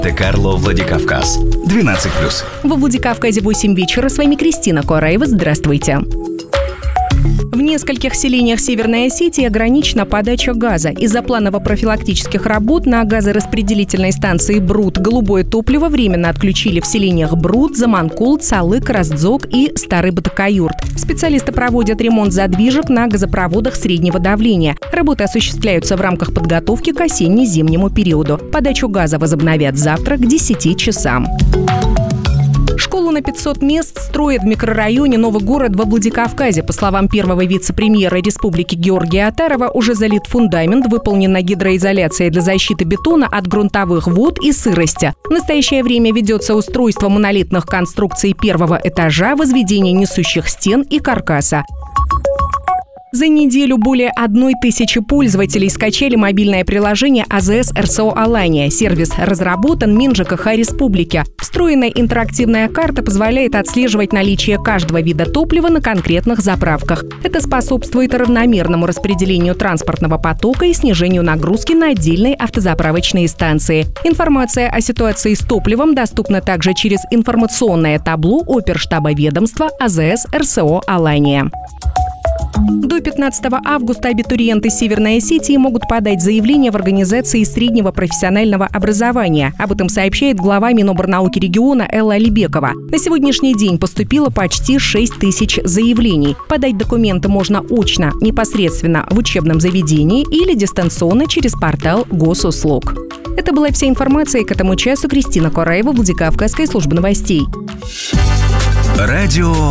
Монте-Карло, Владикавказ. 12+. Во Владикавказе 8 вечера. С вами Кристина Кораева. Здравствуйте. В нескольких селениях Северной Осетии ограничена подача газа. Из-за планово-профилактических работ на газораспределительной станции Бруд голубое топливо временно отключили в селениях Бруд, Заманкул, Цалык, Раздзок и Старый Батакаюрт. Специалисты проводят ремонт задвижек на газопроводах среднего давления. Работы осуществляются в рамках подготовки к осенне-зимнему периоду. Подачу газа возобновят завтра к 10 часам. Школу на 500 мест строят в микрорайоне Новый город во Владикавказе. По словам первого вице-премьера республики Георгия Атарова, уже залит фундамент, выполнена гидроизоляция для защиты бетона от грунтовых вод и сырости. В настоящее время ведется устройство монолитных конструкций первого этажа, возведение несущих стен и каркаса. За неделю более 1000 пользователей скачали мобильное приложение АЗС РСО «Алания». Сервис разработан МинЖКХ Республики. Встроенная интерактивная карта позволяет отслеживать наличие каждого вида топлива на конкретных заправках. Это способствует равномерному распределению транспортного потока и снижению нагрузки на отдельные автозаправочные станции. Информация о ситуации с топливом доступна также через информационное табло оперштаба ведомства АЗС РСО «Алания». До 15 августа абитуриенты Северной Осетии могут подать заявление в организации среднего профессионального образования. Об этом сообщает глава Минобрнауки региона Элла Алибекова. На сегодняшний день поступило почти 6000 заявлений. Подать документы можно очно, непосредственно в учебном заведении или дистанционно через портал Госуслуг. Это была вся информация к этому часу. Кристина Кораева, Владикавказская служба новостей. Радио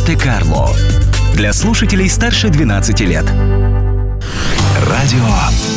Монте-Карло. Для слушателей старше 12 лет. Радио